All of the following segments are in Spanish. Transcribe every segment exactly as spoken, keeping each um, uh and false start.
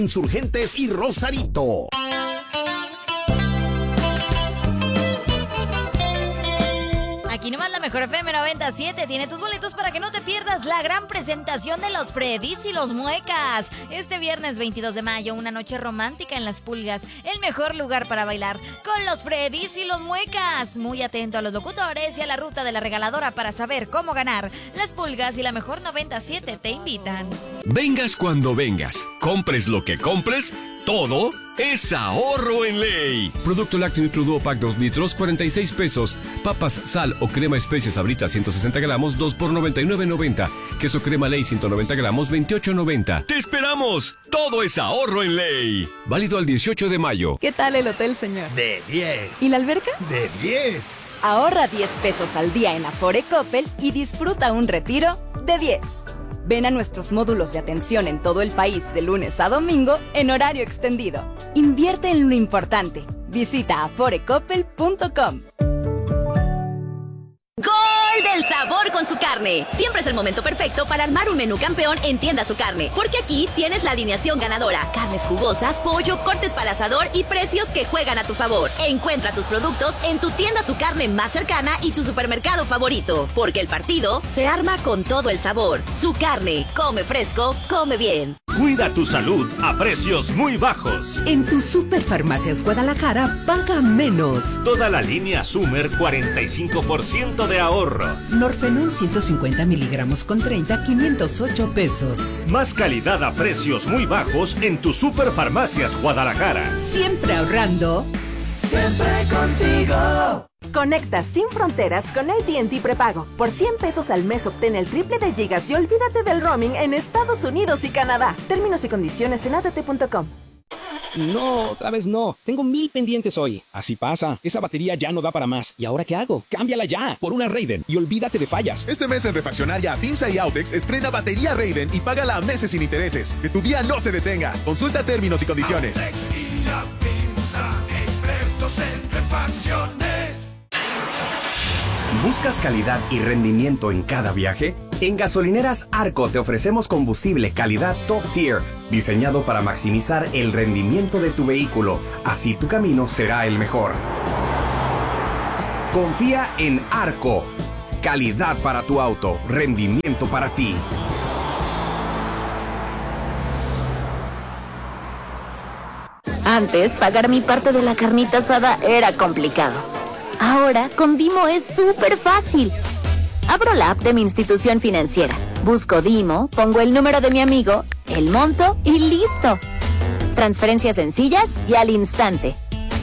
Insurgentes y Rosarito. Aquí nomás la mejor F M noventa y siete tiene tus boletos para que no te pierdas la gran presentación de los Freddys y los Muecas. Este viernes veintidós de mayo, una noche romántica en Las Pulgas. El mejor lugar para bailar con los Freddys y los Muecas. Muy atento a los locutores y a la ruta de la regaladora para saber cómo ganar. Las Pulgas y la mejor noventa y siete te invitan. Vengas cuando vengas, compres lo que compres, todo es ahorro en ley. Producto lácteo Nitro Pack dos litros, cuarenta y seis pesos. Papas, sal o crema especias Sabrita ciento sesenta gramos, dos por noventa y nueve noventa. Queso crema Ley ciento noventa gramos, veintiocho noventa. ¡Te esperamos! Todo es ahorro en ley. Válido al dieciocho de mayo. ¿Qué tal el hotel, señor? De diez. ¿Y la alberca? De diez. Ahorra diez pesos al día en Afore Coppel y disfruta un retiro de diez. Ven a nuestros módulos de atención en todo el país de lunes a domingo en horario extendido. Invierte en lo importante. Visita afore coppel punto com. ¡Gol del sabor con Su Carne! Siempre es el momento perfecto para armar un menú campeón en Tienda Su Carne, porque aquí tienes la alineación ganadora: carnes jugosas, pollo, cortes para asador y precios que juegan a tu favor. Encuentra tus productos en tu Tienda Su Carne más cercana y tu supermercado favorito, porque el partido se arma con todo el sabor. Su Carne, come fresco, come bien. Cuida tu salud a precios muy bajos. En tu Superfarmacias Guadalajara, paga menos. Toda la línea Sumer, cuarenta y cinco por ciento de ahorro. Norfenol ciento cincuenta miligramos con treinta, quinientos ocho pesos. Más calidad a precios muy bajos en tu Superfarmacias Guadalajara. Siempre ahorrando. Siempre contigo. Conecta sin fronteras con A T and T Prepago. Por cien pesos al mes obtén el triple de gigas y olvídate del roaming en Estados Unidos y Canadá. Términos y condiciones en a t t punto com. No, otra vez no. Tengo mil pendientes hoy. Así pasa. Esa batería ya no da para más. ¿Y ahora qué hago? ¡Cámbiala ya! Por una Raiden y olvídate de fallas. Este mes en Refaccionaria, PIMSA y Autex estrena batería Raiden y págala a meses sin intereses. Que tu día no se detenga. Consulta términos y condiciones. Autex y la PIMSA, expertos en refacciones. ¿Buscas calidad y rendimiento en cada viaje? En Gasolineras Arco te ofrecemos combustible calidad Top Tier, diseñado para maximizar el rendimiento de tu vehículo. Así tu camino será el mejor. Confía en Arco. Calidad para tu auto, rendimiento para ti. Antes, pagar mi parte de la carnita asada era complicado. Ahora, con Dimo es súper fácil. Abro la app de mi institución financiera, busco Dimo, pongo el número de mi amigo, el monto y listo. Transferencias sencillas y al instante.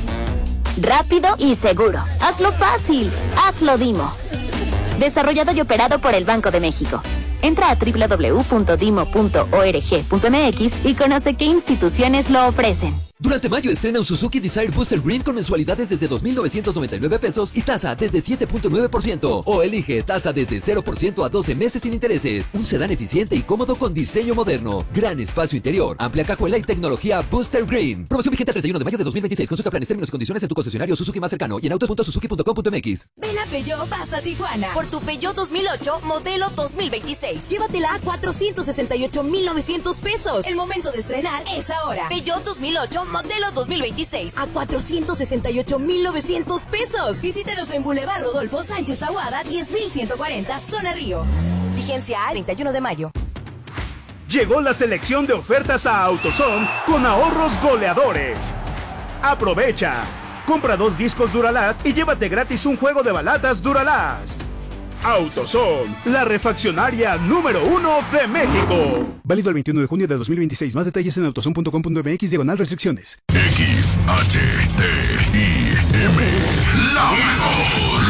Rápido y seguro. Hazlo fácil. Hazlo Dimo. Desarrollado y operado por el Banco de México. Entra a doble u doble u doble u punto dimo punto org punto m x y conoce qué instituciones lo ofrecen. Durante mayo estrena un Suzuki Desire Booster Green con mensualidades desde dos mil novecientos noventa y nueve pesos y tasa desde siete punto nueve por ciento. O elige tasa desde cero por ciento a doce meses sin intereses. Un sedán eficiente y cómodo con diseño moderno. Gran espacio interior, amplia cajuela y tecnología Booster Green. Promoción vigente al treinta y uno de mayo de dos mil veintiséis. Consulta planes, términos y condiciones en tu concesionario Suzuki más cercano y en autos punto suzuki punto com punto m x. Ven a Peugeot, vas a Tijuana. Por tu Peugeot dos mil ocho, modelo dos mil veintiséis. Llévatela a cuatrocientos sesenta y ocho mil novecientos pesos. El momento de estrenar es ahora. Peugeot dos mil ocho, modelo dos mil veintiséis. A cuatrocientos sesenta y ocho mil novecientos pesos. Visítanos en Boulevard Rodolfo Sánchez Tahuada, diez mil ciento cuarenta, Zona Río. Vigencia al treinta y uno de mayo. Llegó la selección de ofertas a AutoZone con ahorros goleadores. Aprovecha. Compra dos discos Duralast y llévate gratis un juego de balatas Duralast. AutoZone, la refaccionaria número uno de México. Válido el veintiuno de junio de dos mil veintiséis. Más detalles en autozone punto com punto m x, diagonal restricciones. X H T I M. La mejor,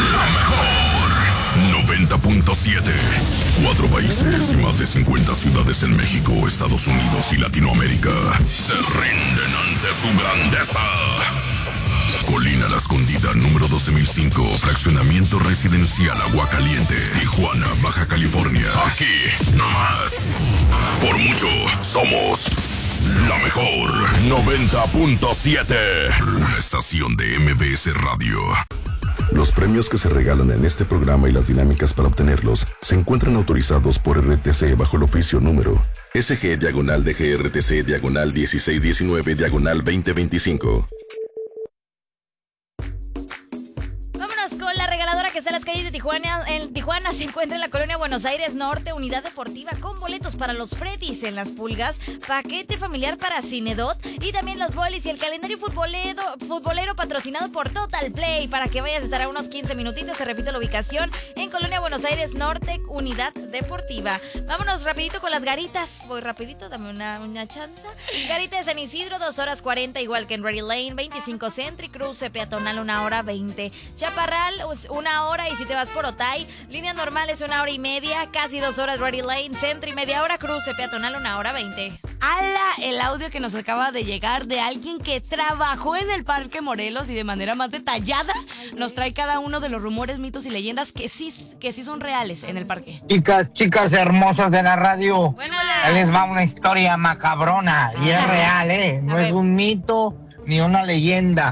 la mejor. noventa punto siete. Cuatro países y más de cincuenta ciudades en México, Estados Unidos y Latinoamérica se rinden ante su grandeza. Colina La Escondida, número doce mil cinco, fraccionamiento residencial Aguacaliente, Tijuana, Baja California. Aquí, nomás. Por mucho, somos la mejor. noventa punto siete. Una estación de M B S Radio. Los premios que se regalan en este programa y las dinámicas para obtenerlos se encuentran autorizados por R T C bajo el oficio número S G diagonal D G R T C diagonal dieciséis diecinueve diagonal veinte veinticinco. Con la regaladora que está en las calles de Tijuana. En Tijuana se encuentra en la colonia Buenos Aires Norte, unidad deportiva con boletos para los Freddys en las pulgas, paquete familiar para Cinedot y también los bolis y el calendario futbolero, futbolero patrocinado por Total Play para que vayas a estar a unos quince minutitos. Te repito la ubicación en colonia Buenos Aires Norte, unidad deportiva. Vámonos rapidito con las garitas. Voy rapidito, dame una, una chance. Garita de San Isidro, dos horas cuarenta, igual que en Ready Lane, veinticinco Centri, cruce peatonal una hora veinte. Chaparral, una hora, y si te vas por Otay, líneas normales una hora y media, casi dos horas Ready Lane, Centro y media hora, cruce peatonal una hora veinte. ¡Hala! El audio que nos acaba de llegar de alguien que trabajó en el Parque Morelos y de manera más detallada nos trae cada uno de los rumores, mitos y leyendas que sí, que sí son reales en el parque. Chicas, chicas hermosas de la radio, ahí les va una historia macabrona y es real, ¿eh? No es un mito ni una leyenda.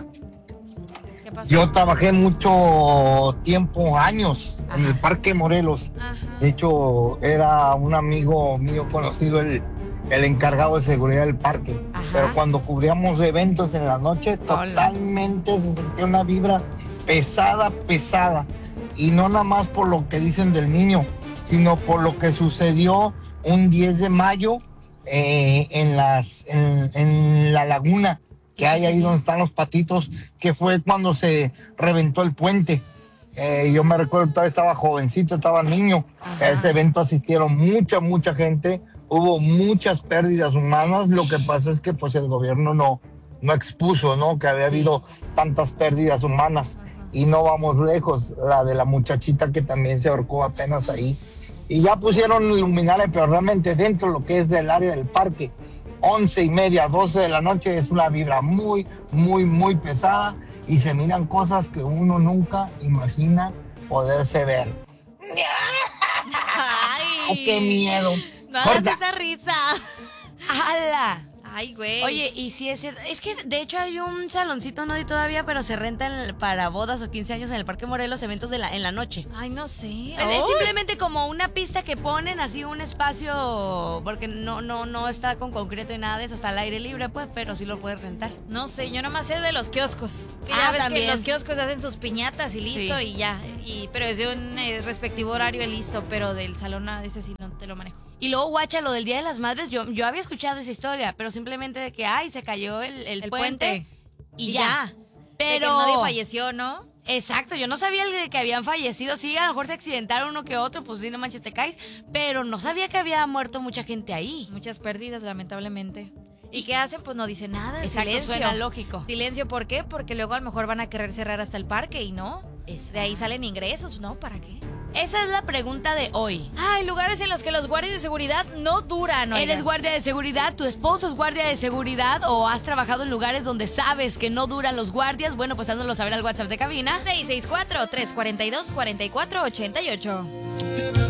Yo trabajé mucho tiempo, años, Ajá. en el Parque Morelos. Ajá. De hecho, era un amigo mío conocido, el, el encargado de seguridad del parque. Ajá. Pero cuando cubríamos eventos en la noche, Hola. totalmente se sentía una vibra pesada, pesada. Y no nada más por lo que dicen del niño, sino por lo que sucedió un diez de mayo eh, en, las, en, en la laguna. Que hay ahí donde están los patitos, que fue cuando se reventó el puente. Eh, yo me recuerdo, todavía estaba jovencito, estaba niño. Ajá. A ese evento asistieron mucha, mucha gente. Hubo muchas pérdidas humanas. Lo que pasa es que pues el gobierno no, no expuso, ¿no? Que había sí. habido tantas pérdidas humanas. Ajá. Y no vamos lejos, la de la muchachita que también se ahorcó apenas ahí. Y ya pusieron luminarias, pero realmente dentro de lo que es del área del parque, once y media, doce de la noche, es una vibra muy, muy, muy pesada y se miran cosas que uno nunca imagina poderse ver. ¡Ay! ¡Oh, qué miedo! No hagas esa risa. ¡Hala! Ay, güey. Oye, y si es cierto, es que de hecho hay un saloncito, no hay todavía, pero se rentan para bodas o quince años en el Parque Morelos, eventos de la, en la noche. Ay, no sé. Es oh. simplemente como una pista que ponen, así un espacio, porque no no no está con concreto y nada de eso, está al aire libre, pues, pero sí lo puedes rentar. No sé, yo nomás sé de los kioscos. Que ah, ya ves también. que los kioscos hacen sus piñatas y listo, sí. y ya. Y, pero es de un eh, respectivo horario y listo, pero del salón a ese sí no te lo manejo. Y luego, guacha, lo del Día de las Madres, yo, yo había escuchado esa historia, pero simplemente de que, ay, se cayó el, el, el puente, puente y, y ya. ya. Pero de que nadie falleció, ¿no? Exacto, yo no sabía el de que habían fallecido. Sí, a lo mejor se accidentaron uno que otro, pues sí, no manches, te caes. Pero no sabía que había muerto mucha gente ahí. Muchas pérdidas, lamentablemente. ¿Y qué hacen? Pues no dicen nada. Exacto, silencio. Suena lógico. Silencio, ¿por qué? Porque luego a lo mejor van a querer cerrar hasta el parque y no. Exacto. De ahí salen ingresos, ¿no? ¿Para qué? Esa es la pregunta de hoy. Hay lugares en los que los guardias de seguridad no duran. Oiga. ¿Eres guardia de seguridad? ¿Tu esposo es guardia de seguridad? ¿O has trabajado en lugares donde sabes que no duran los guardias? Bueno, pues háznoslo saber al WhatsApp de cabina. seis seis cuatro, tres cuatro dos, cuatro cuatro ocho ocho.